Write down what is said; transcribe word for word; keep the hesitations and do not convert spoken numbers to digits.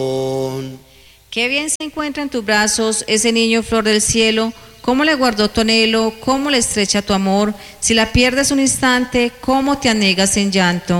Qué bien se encuentra en tus brazos ese niño flor del cielo, cómo le guardó tu anhelo, cómo le estrecha tu amor, si la pierdes un instante, cómo te anegas en llanto.